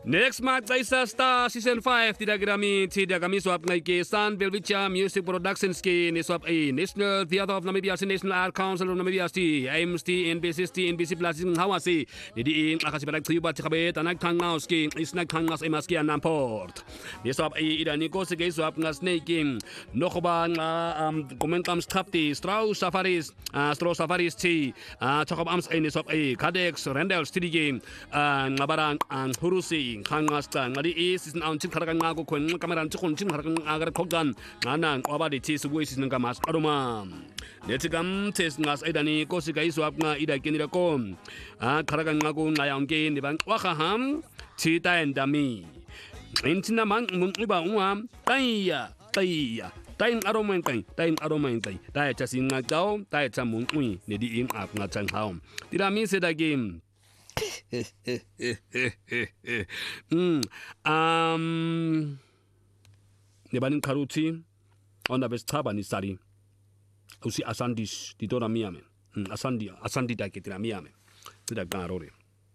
Next month sa Star Season 5 tidak kami swap ngai ke San Belvicha Music Productions ke ni swap National Theatre of Namibia National Art Council of Namibia AMST NBC Plus hawasi di akasi badak triba tikabe tanak tangaus ke isnak tangas emaski anamport ni swap idani ko se ke swap ngas neking nokoba komentam strapti Strauss Safaris ti chakop ams ni swap Cadex Rendell Stidige ngabarang hurusi Kangasta, Nadi is an anti Karagango, Kamaran Chukun, Agar Kogan, Nana, Obadi Tis, Ways in Gamas, Aroma. Netigam, Tes Nas Edani, Kosika Iswapna, Ida Kinirakom, Karagango, Nayan Gain, the Bank Wakaham, Tita and Dami. Intinaman, Muba, Taya, Time Aromantai, Diet in Nagao, Diet Samun, Nedi in Up Natan Home. Did I miss it again? Nebanin karuti onda bestaba ni sari usi asandis di dora miame asandi da ketira miame tidak garore.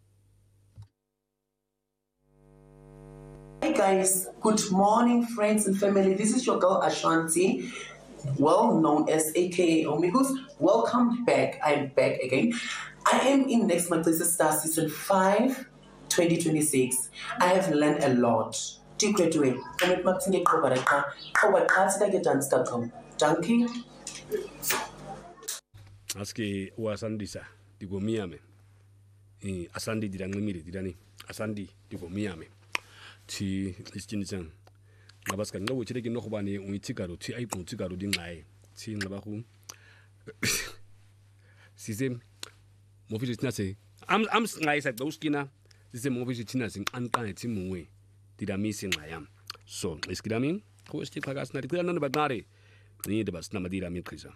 Hey guys, good morning friends and family. This is your girl Ashanti, well known as AKA Omigus. Welcome back. I'm back again. I am in Next Month's Star Season 5, 2026. I have learned a lot. Thank you. Aski wasandi sa digo miame. Asandi dirangmiri dirani. Asandi digo miame. Ti iskinizang. Ngabaska ngawo chireki nokubani unitikaru ti aipu tikaru dingai. Ti ngabaku. Sizem Movies nase am ngai sa doskina this movies tinasing ankan timuwe did missing I am so iskidami ko sti pagas na dikira no badare ni de bas na madira min kriza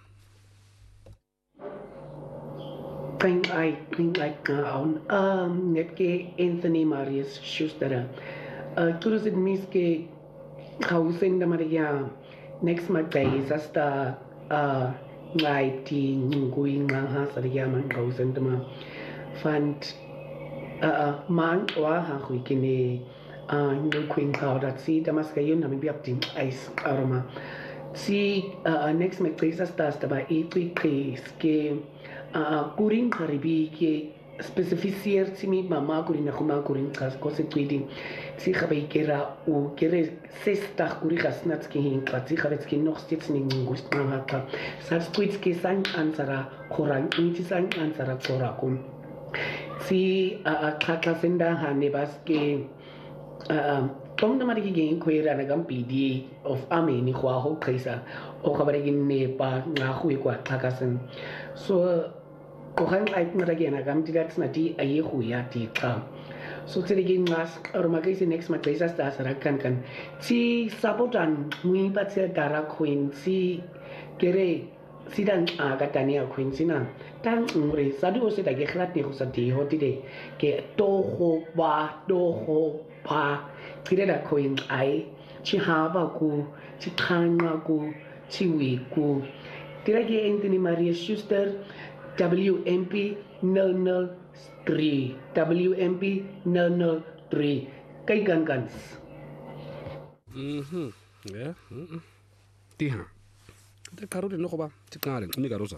think like on netke Anthony Marius Schuster turus it miske housing the Maria next month is hasta ngai ti ngui ngang ha saria man gausen dama fund man wa ha hui kini new queen cloud at sea damas kayon na bi up tin ice aroma si next me place stars da ba ke kuring karibi ke specificier simi mama kuring na kuma kuring kas ko se tweeting si khabai kera u kere sesta kuri khasnat ki hin kati khavet ki noch stets ning gust na hata sas tweets ki sang ansara khorang inti sang ansara khorakum si kaka senda hane bas ke tom na mari ki kwera na gam pd of ame ni khwa ho khaisa o khabare ki ne pa nga khui kwa thakasen so ko hang ai na gena gam tidat na ti aye khuya ti ka so tsirigin ngas or magisi next matlesa sta sarakan kan si sabotan mui patse dara queen si kere sidan aga tania queen sina tan ngre sadu se da ge khlat ni khusati hotide ke toho pa kire da queen ai chi haba ku chi khanga ku chi wi ku tirage Anthony Maria Schuster WMP 003 WMP 003 kay gans yeah tiha da karole no ba tikare ni garosa.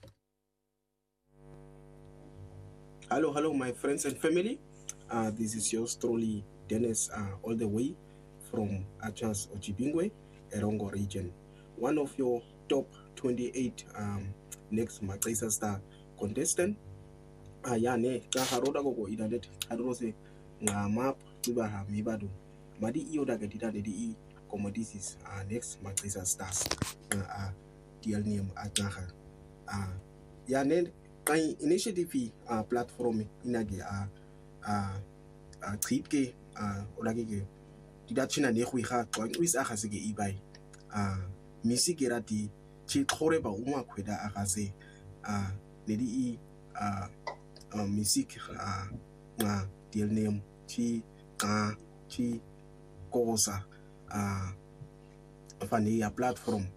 Hello my friends and family, this is yours truly Dennis, all the way from Achas Ochibingwe, Erongo region, one of your top 28 next Matrisa Star contestant. Yane ka haroda go idanet hadrose nga map tuba mibadu madi iyo daga didade di commodities next Matrisa Stars deal name ataha yane kai initiative platform inage trip ke olage ke didachina ne go iga tswang o isa ga se ke ibai music erati chi khore ba uma khweda aga se le di music nga deal name chi kosa fani ya platform